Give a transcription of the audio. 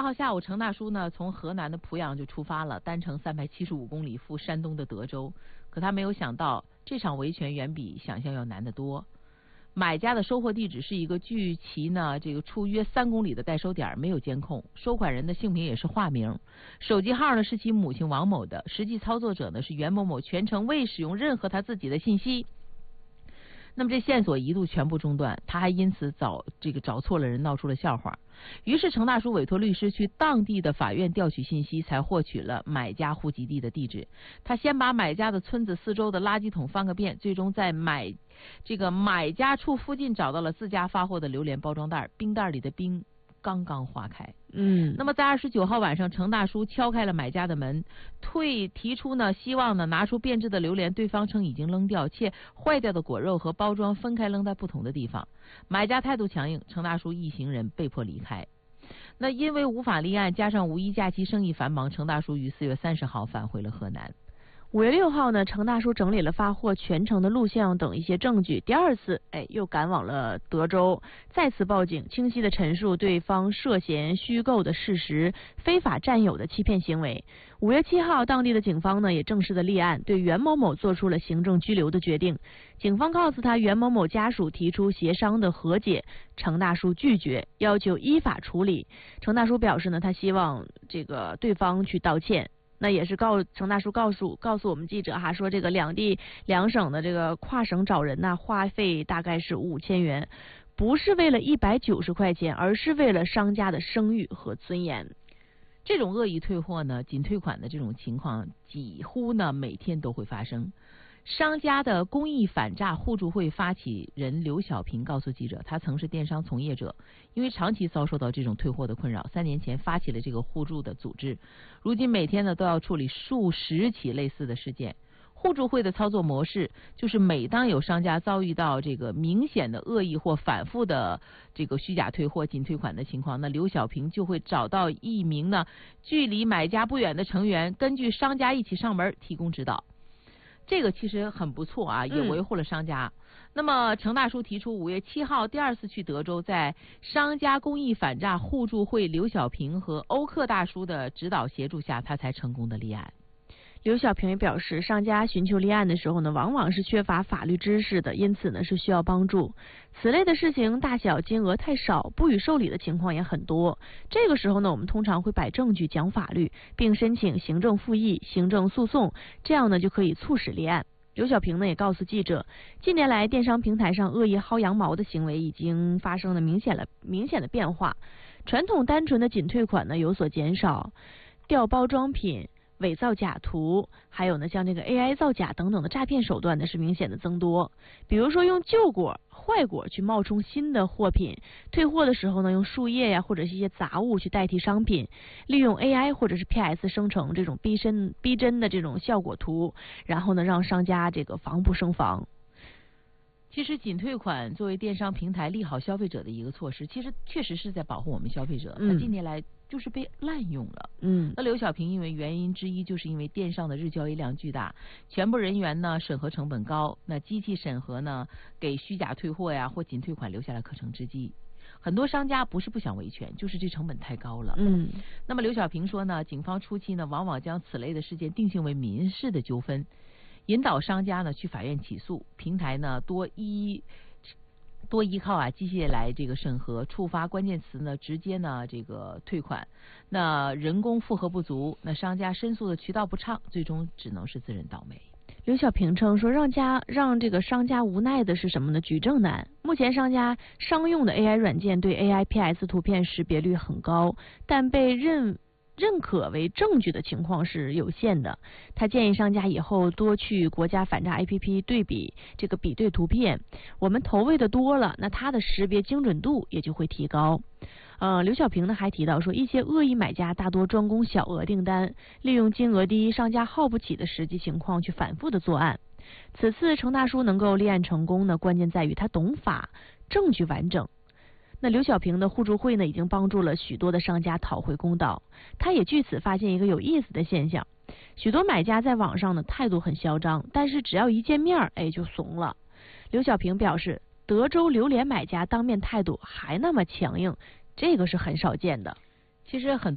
号下午，程大叔呢从河南的濮阳就出发了，单程375公里赴山东的德州。可他没有想到，这场维权远比想象要难得多。买家的收货地址是一个距其呢这个处约3公里的代收点，没有监控，收款人的姓名也是化名，手机号呢是其母亲王某的，实际操作者呢是袁某某，全程未使用任何他自己的信息。那么这线索一度全部中断，他还因此找错了人，闹出了笑话。于是程大叔委托律师去当地的法院调取信息，才获取了买家户籍地的地址。他先把买家的村子四周的垃圾桶翻个遍，最终在买家处附近找到了自家发货的榴莲包装袋，冰袋里的冰刚刚化开。那么在29号晚上，程大叔敲开了买家的门，提出呢希望呢拿出变质的榴莲，对方称已经扔掉，且坏掉的果肉和包装分开扔在不同的地方。买家态度强硬，程大叔一行人被迫离开。那因为无法立案，加上五一假期生意繁忙，程大叔于4月30号返回了河南。 5月6号呢，程大叔整理了发货全程的录像等一些证据，第二次又赶往了德州，再次报警，清晰的陈述对方涉嫌虚构的事实、非法占有的欺骗行为。5月7号，当地的警方呢也正式的立案，对袁某某做出了行政拘留的决定。警方告诉他，袁某某家属提出协商的和解，程大叔拒绝，要求依法处理。程大叔表示呢，他希望对方去道歉。那也是程大叔告诉我们记者哈，说这个两地两省的这个跨省找人呢，花费大概是5000元，不是为了190块钱，而是为了商家的声誉和尊严。 这种恶意退货呢、仅退款的这种情况，几乎呢每天都会发生。商家的公益反诈互助会发起人刘小平告诉记者，他曾是电商从业者，因为长期遭受到这种退货的困扰，3年前发起了这个互助的组织，如今每天呢都要处理数十起类似的事件。互助会的操作模式就是每当有商家遭遇到这个明显的恶意或反复的这个虚假退货、仅退款的情况，那刘小平就会找到一名呢距离买家不远的成员，根据商家一起上门提供指导。这个其实很不错啊，也维护了商家。那么程大叔提出5月7号第二次去德州，在商家公益反诈互助会刘小平和欧克大叔的指导协助下，他才成功的立案。 刘小平也表示，商家寻求立案的时候呢，往往是缺乏法律知识的，因此呢是需要帮助。此类的事情大小金额太少，不予受理的情况也很多。这个时候呢，我们通常会摆证据讲法律，并申请行政复议、行政诉讼，这样呢就可以促使立案。刘小平呢也告诉记者，近年来电商平台上恶意薅羊毛的行为已经发生了明显的变化，传统单纯的仅退款呢有所减少，调包装品、伪造假图，还有呢像这个 AI 造假等等的诈骗手段呢是明显的增多。比如说用旧果、坏果去冒充新的货品，退货的时候呢用树叶呀或者是一些杂物去代替商品，利用 AI 或者是 PS 生成这种逼真的这种效果图，然后呢让商家这个防不胜防。 其实仅退款作为电商平台利好消费者的一个措施，其实确实是在保护我们消费者。那近年来就是被滥用了。那刘小平因为原因之一就是因为电商的日交易量巨大，全部人员呢审核成本高，那机器审核呢给虚假退货呀或仅退款留下了可乘之机。很多商家不是不想维权，就是这成本太高了。那么刘小平说呢，警方初期呢往往将此类的事件定性为民事的纠纷，引导商家呢去法院起诉，平台呢多依靠机械来这个审核，触发关键词呢直接呢这个退款，那人工负荷不足，那商家申诉的渠道不畅，最终只能是自认倒霉。 刘小平称说，让这个商家无奈的是什么呢？举证难。目前商家商用的 AI 软件对 AI、PS 图片识别率很高，但被认可为证据的情况是有限的。他建议商家以后多去国家反诈 APP 对比比对图片，我们投喂的多了，那它的识别精准度也就会提高。刘小平呢还提到说，一些恶意买家大多专攻小额订单，利用金额低、商家耗不起的实际情况去反复的作案。此次程大叔能够立案成功呢，关键在于他懂法，证据完整。那刘小平的互助会呢，已经帮助了许多的商家讨回公道。他也据此发现一个有意思的现象，许多买家在网上呢态度很嚣张，但是只要一见面就怂了。刘小平表示，德州榴莲买家当面态度还那么强硬，这个是很少见的。 其实很